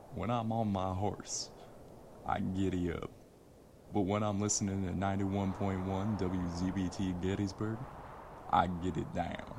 When I'm on my horse, I giddy up. But when I'm listening to 91.1 WZBT Gettysburg, I get it down.